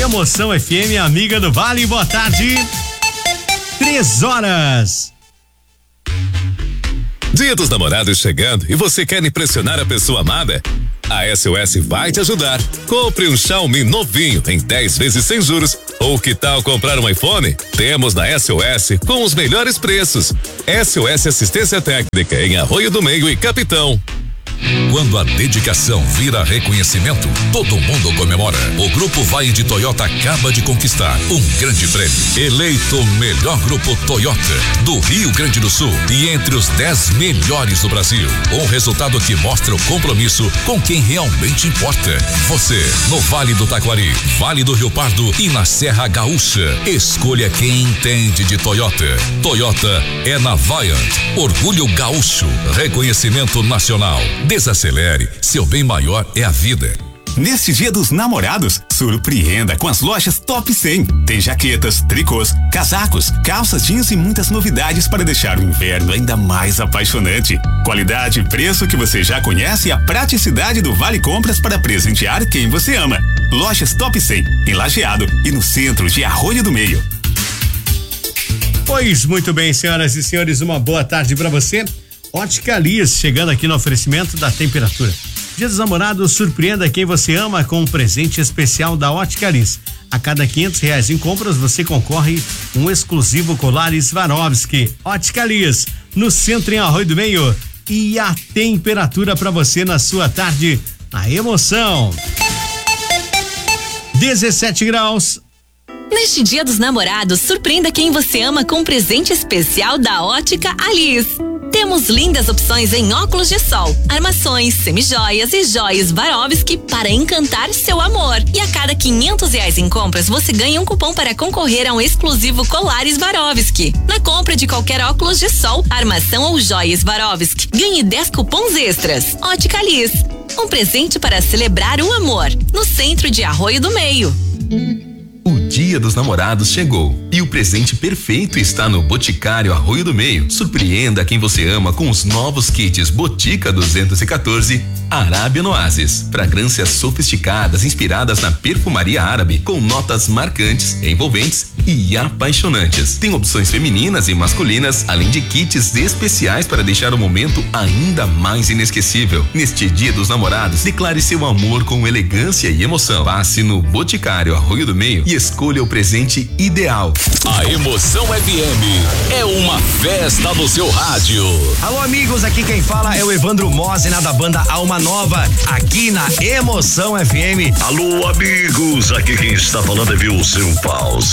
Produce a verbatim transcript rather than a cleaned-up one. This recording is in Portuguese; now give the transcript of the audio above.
Emoção F M, amiga do Vale, boa tarde. Três horas. Dia dos Namorados chegando e você quer impressionar a pessoa amada? A S O S vai te ajudar. Compre um Xiaomi novinho em dez vezes sem juros. Ou que tal comprar um iPhone? Temos na S O S com os melhores preços. S O S Assistência Técnica em Arroio do Meio e Capitão. Quando a dedicação vira reconhecimento, todo mundo comemora. O Grupo Vai de Toyota acaba de conquistar um grande prêmio. Eleito o melhor grupo Toyota do Rio Grande do Sul e entre os dez melhores do Brasil. Um resultado que mostra o compromisso com quem realmente importa. Você, no Vale do Taquari, Vale do Rio Pardo e na Serra Gaúcha. Escolha quem entende de Toyota. Toyota é na Vaillant. Orgulho gaúcho. Reconhecimento nacional. Desacelere, seu bem maior é a vida. Neste Dia dos Namorados, surpreenda com as lojas Top cem. Tem jaquetas, tricôs, casacos, calças jeans e muitas novidades para deixar o inverno ainda mais apaixonante. Qualidade e preço que você já conhece e a praticidade do Vale Compras para presentear quem você ama. Lojas Top cem, em Lajeado e no centro de Arroio do Meio. Pois muito bem, senhoras e senhores, uma boa tarde para você. Ótica Lias, chegando aqui no oferecimento da temperatura. Dia dos Namorados, surpreenda quem você ama com um presente especial da Ótica Lias. A cada quinhentos reais em compras, você concorre um exclusivo colar Swarovski. Ótica Lias, no centro em Arroio do Meio. E a temperatura para você na sua tarde, a emoção. dezessete graus. Neste Dia dos Namorados, surpreenda quem você ama com um presente especial da Ótica Alice. Temos lindas opções em óculos de sol, armações, semijoias e joias Swarovski para encantar seu amor. E a cada quinhentos reais em compras, você ganha um cupom para concorrer a um exclusivo colar Swarovski. Na compra de qualquer óculos de sol, armação ou joia Swarovski, ganhe dez cupons extras. Ótica Alice, um presente para celebrar o amor, no centro de Arroio do Meio. O Dia dos Namorados chegou e o presente perfeito está no Boticário Arroio do Meio. Surpreenda quem você ama com os novos kits Botica duzentos e quatorze Arábia Noases. Fragrâncias sofisticadas inspiradas na perfumaria árabe com notas marcantes, envolventes e apaixonantes. Tem opções femininas e masculinas, além de kits especiais para deixar o momento ainda mais inesquecível. Neste Dia dos Namorados, declare seu amor com elegância e emoção. Passe no Boticário Arroio do Meio e escolha o presente ideal. A Emoção F M é uma festa no seu rádio. Alô, amigos, aqui quem fala é o Evandro Mosina da banda Alma Nova, aqui na Emoção F M. Alô, amigos, aqui quem está falando é Wilson Paus